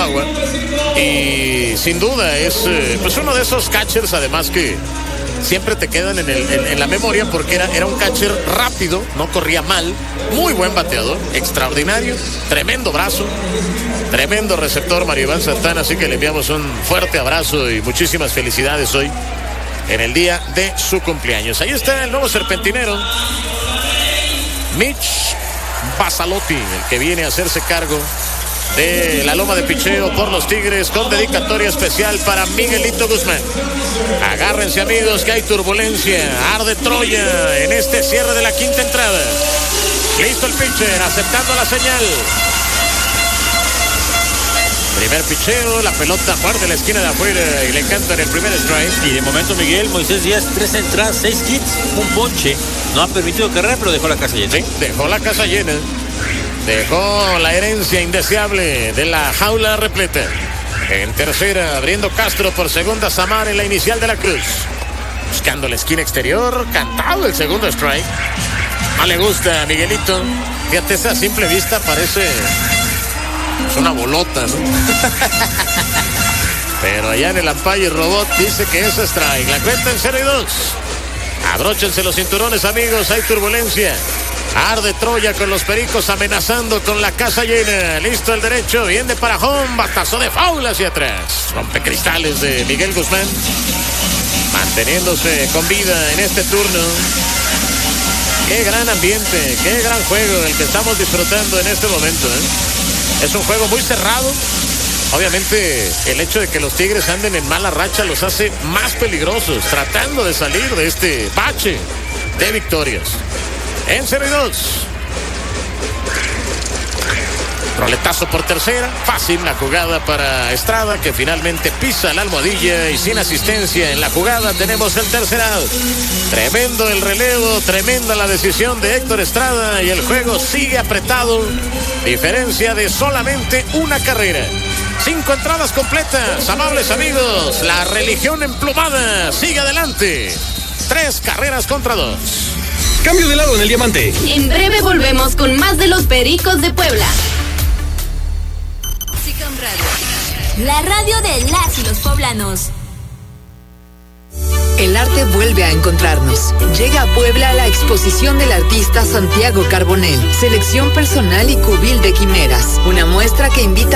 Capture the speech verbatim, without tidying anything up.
Chihuahua. Y sin duda es eh, pues uno de esos catchers, además, que siempre te quedan en, el, en, en la memoria porque era, era un catcher rápido, no corría mal, muy buen bateador, extraordinario, tremendo brazo, tremendo receptor Mario Iván Santana, así que le enviamos un fuerte abrazo y muchísimas felicidades hoy en el día de su cumpleaños. Ahí está el nuevo serpentinero, Mitch Basalotti, el que viene a hacerse cargo de la loma de picheo por los Tigres, con dedicatoria especial para Miguelito Guzmán. Agárrense, amigos, que hay turbulencia, arde Troya en este cierre de la quinta entrada. Listo el pitcher, aceptando la señal. Primer picheo, la pelota muerde la esquina de afuera y le cantan el primer strike. Y de momento, Miguel, Moisés Díaz, tres entradas, seis hits, un ponche. No ha permitido carrera, pero dejó la casa llena. Sí, dejó la casa llena. Dejó la herencia indeseable de la jaula repleta. En tercera, abriendo Castro, por segunda Samar en la inicial de la Cruz. Buscando la esquina exterior, cantado el segundo strike. No le gusta a Miguelito. Fíjate, esa a simple vista parece es una bolota, ¿no? Pero allá en el umpire robot dice que es strike. La cuenta en cero y dos. Abróchense los cinturones, amigos, hay turbulencia. Arde Troya con los Pericos amenazando con la casa llena. Listo el derecho, viene para home, batazo de foul hacia atrás. Rompecristales de Miguel Guzmán, manteniéndose con vida en este turno. Qué gran ambiente, qué gran juego el que estamos disfrutando en este momento, ¿eh? Es un juego muy cerrado. Obviamente el hecho de que los Tigres anden en mala racha los hace más peligrosos, tratando de salir de este bache de victorias. En cero y dos. Roletazo por tercera. Fácil la jugada para Estrada, que finalmente pisa la almohadilla y sin asistencia en la jugada tenemos el tercer out. Tremendo el relevo, tremenda la decisión de Héctor Estrada y el juego sigue apretado. Diferencia de solamente una carrera. Cinco entradas completas, amables amigos. La religión emplumada sigue adelante. Tres carreras contra dos. Cambio de lado en el diamante. En breve volvemos con más de los Pericos de Puebla. Sicom Radio, la radio de las y los poblanos. El arte vuelve a encontrarnos. Llega a Puebla la exposición del artista Santiago Carbonell, selección personal y cubil de quimeras. Una muestra que invita